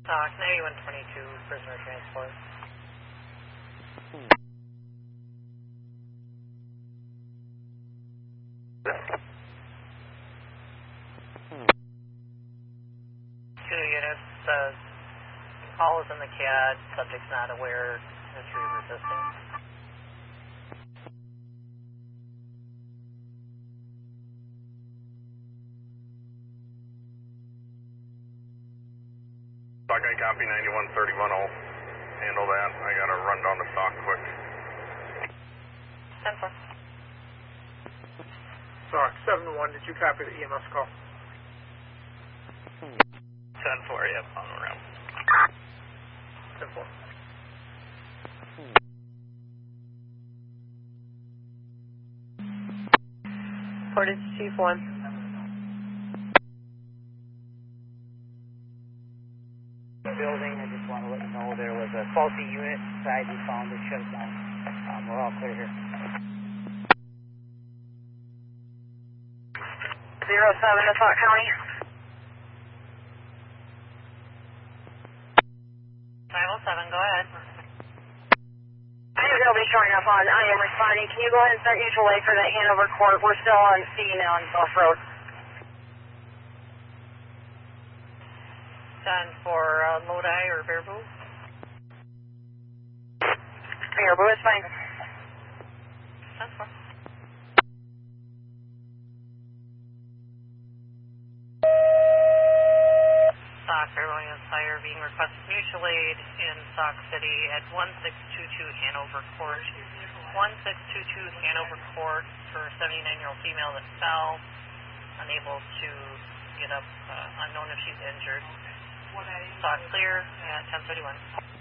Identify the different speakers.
Speaker 1: 9122, prisoner transport. Two units, call is in the CAD, subject's not aware, history of resisting.
Speaker 2: Stock, I copy 9131. I'll handle that. I gotta run down to stock quick.
Speaker 1: 10-4.
Speaker 3: Stock 7-1, did you copy the EMS call?
Speaker 1: 10-4, yep, on the route.
Speaker 3: 10-4.
Speaker 4: Portage Chief 1.
Speaker 5: Building, I just want to let you know there was a faulty unit inside. We found it, shut it down. We're all clear here.
Speaker 4: 07 to Sauk County.
Speaker 1: 507, go ahead.
Speaker 4: I have nobody showing up on. I am responding. Can you go ahead and start neutral way for that Hanover Court? We're still on scene on Gulf Road.
Speaker 1: 10 for Lodi or Baraboo?
Speaker 4: Baraboo is fine.
Speaker 1: 10-4. Sauk, everyone is fire being requested mutual aid in Sauk City at 1622 Hanover Court. 1622 Hanover Court for a 79-year-old female that fell, unable to get up, unknown if she's injured. Sauk clear at 1031.